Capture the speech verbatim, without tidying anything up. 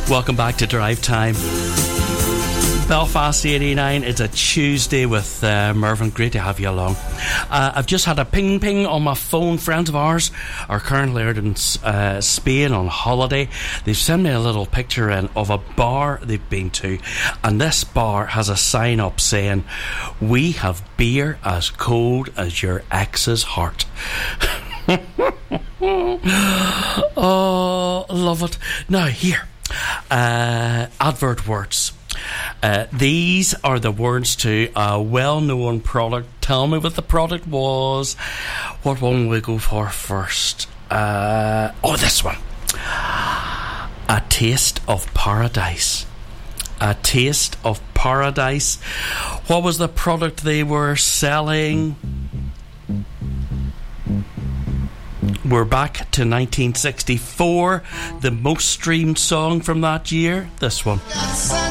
Welcome back to Drive Time. Belfast eighty-nine. It's a Tuesday with uh, Mervyn. Great to have you along. Uh, I've just had a ping ping on my phone. Friends of ours are currently out in uh, Spain on holiday. They've sent me a little picture in of a bar they've been to, and this bar has a sign up saying, "We have beer as cold as your ex's heart." Oh, love it. Now here, uh, advert words. Uh, these are the words to a well-known product. Tell me what the product was. What one will we go for first? Uh, oh, this one. A taste of paradise. A taste of paradise. What was the product they were selling? We're back to nineteen sixty-four. The most streamed song from that year, this one.